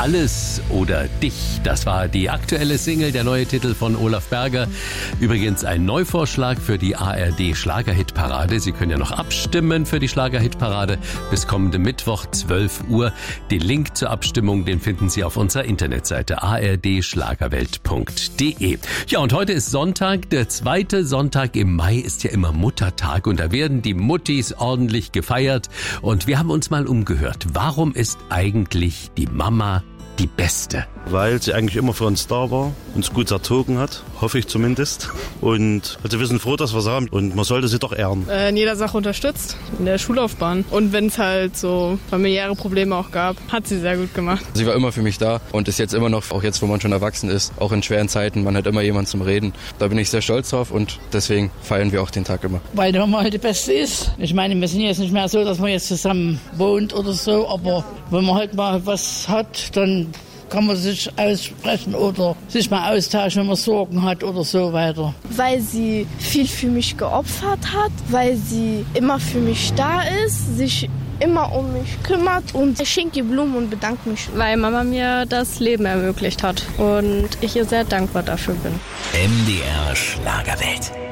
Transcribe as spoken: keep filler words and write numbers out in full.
Alles oder dich. Das war die aktuelle Single, der neue Titel von Olaf Berger. Übrigens ein Neuvorschlag für die A R D Schlagerhitparade. Sie können ja noch abstimmen für die Schlagerhitparade bis kommende Mittwoch, zwölf Uhr. Den Link zur Abstimmung, den finden Sie auf unserer Internetseite a r d schlagerwelt punkt d e. Ja, und heute ist Sonntag. Der zweite Sonntag im Mai ist ja immer Muttertag und da werden die Muttis ordentlich gefeiert. Und wir haben uns mal umgehört. Warum ist eigentlich die Mama die Beste? Weil sie eigentlich immer für uns da war, uns gut erzogen hat, hoffe ich zumindest. Und also wir sind froh, dass wir es haben und man sollte sie doch ehren. Äh, in jeder Sache unterstützt, in der Schullaufbahn. Und wenn es halt so familiäre Probleme auch gab, hat sie sehr gut gemacht. Sie war immer für mich da und ist jetzt immer noch, auch jetzt, wo man schon erwachsen ist, auch in schweren Zeiten, man hat immer jemanden zum Reden. Da bin ich sehr stolz drauf und deswegen feiern wir auch den Tag immer. Weil die Mama halt die Beste ist. Ich meine, wir sind jetzt nicht mehr so, dass man jetzt zusammen wohnt oder so, aber wenn man halt mal was hat, dann kann man sich aussprechen oder sich mal austauschen, wenn man Sorgen hat oder so weiter. Weil sie viel für mich geopfert hat, weil sie immer für mich da ist, sich immer um mich kümmert und ich schenke ihr Blumen und bedanke mich. Weil Mama mir das Leben ermöglicht hat und ich ihr sehr dankbar dafür bin. M D R Schlagerwelt.